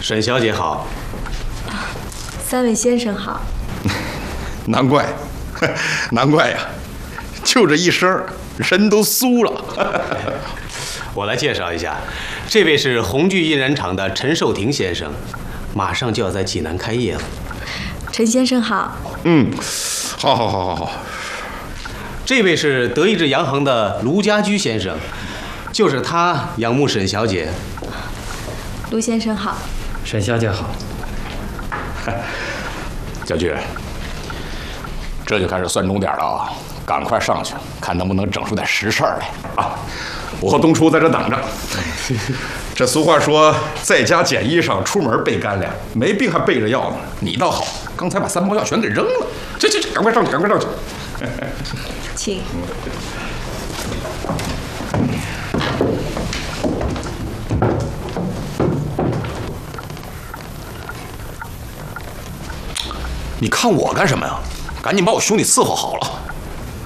沈小姐好。 三位先生好。 难怪，难怪呀，就这一声，人都酥了。 我来介绍一下，这位是红剧印染厂的陈寿廷先生，马上就要在济南开业了。 陈先生好。 好。 这位是德意志洋行的卢家驹先生，就是他仰慕沈小姐。 卢先生好。 沈小姐好。 小菊，这就开始算钟点了啊！赶快上去，看能不能整出点实事儿来啊！我和东初在这等着。这俗话说，在家捡衣裳，出门备干粮，没病还备着药呢。你倒好，刚才把3包药全给扔了。这，赶快上去，赶快上去！ 请。 你看我干什么呀？赶紧把我兄弟伺候好了。